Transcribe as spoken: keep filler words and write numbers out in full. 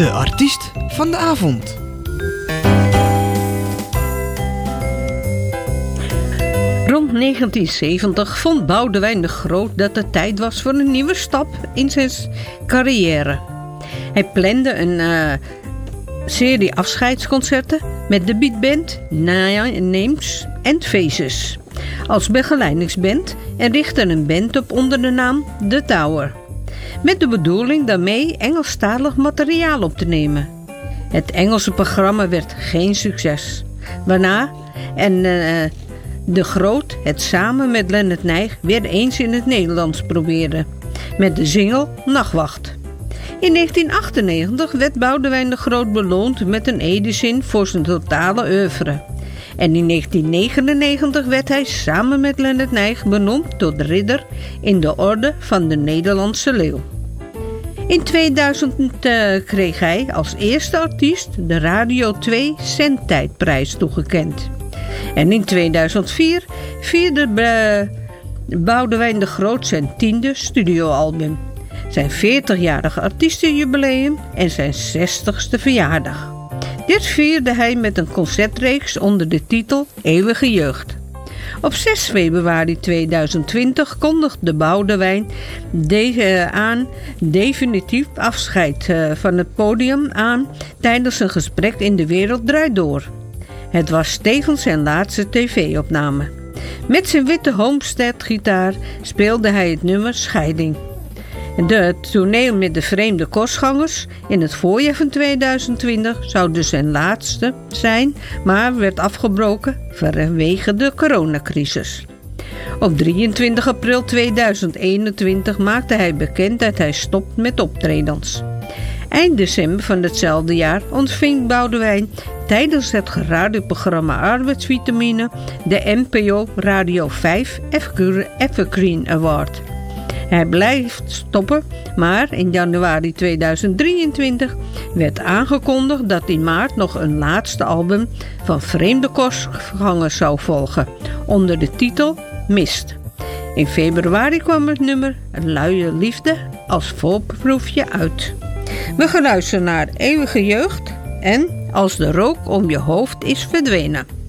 De artiest van de avond. Rond negentien zeventig vond Boudewijn de Groot dat het tijd was voor een nieuwe stap in zijn carrière. Hij plande een uh, serie afscheidsconcerten met de beatband Names and Faces als begeleidingsband en richtte een band op onder de naam The Tower, met de bedoeling daarmee Engelstalig materiaal op te nemen. Het Engelse programma werd geen succes, waarna en uh, De Groot het samen met Lennart Nijg weer eens in het Nederlands probeerde, met de single Nachtwacht. In negentien achtennegentig werd Boudewijn de Groot beloond met een Edison voor zijn totale oeuvre. En in negentien negenennegentig werd hij samen met Lennart Nijg benoemd tot ridder in de orde van de Nederlandse Leeuw. In tweeduizend uh, kreeg hij als eerste artiest de Radio twee Zendtijdprijs toegekend. En in tweeduizend vier vierde uh, Boudewijn de Groot zijn tiende studioalbum, zijn veertigjarige artiestenjubileum en zijn zestigste verjaardag. Dit vierde hij met een concertreeks onder de titel Eeuwige Jeugd. Op zes februari tweeduizend twintig kondigde Boudewijn de, uh, aan definitief afscheid uh, van het podium aan tijdens een gesprek in De Wereld Draait Door. Het was tevens zijn laatste tv-opname. Met zijn witte Homestead-gitaar speelde hij het nummer Scheiding. De tournee met de Vreemde Kostgangers in het voorjaar van tweeduizend twintig zou dus zijn laatste zijn, maar werd afgebroken vanwege de coronacrisis. Op drieëntwintig april tweeduizend eenentwintig maakte hij bekend dat hij stopt met optredens. Eind december van hetzelfde jaar ontving Boudewijn tijdens het radioprogramma Arbeidsvitamine de N P O Radio vijf Evergreen Award. Hij blijft stoppen, maar in januari tweeduizend drieëntwintig werd aangekondigd dat in maart nog een laatste album van Vreemde Kostgangers zou volgen, onder de titel Mist. In februari kwam het nummer Luie Liefde als voorproefje uit. We gaan luisteren naar Eeuwige Jeugd en Als de rook om je hoofd is verdwenen.